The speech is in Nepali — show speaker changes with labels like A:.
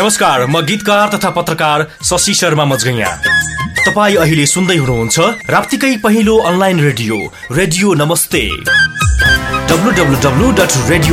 A: नमस्कार, म गीतकार तथा पत्रकार शशि शर्मा मजगैया। तपाईँ अहिले सुन्दै हुनुहुन्छ राप्तीकै पहिलो अनलाइन रेडियो नमस्ते। www.radio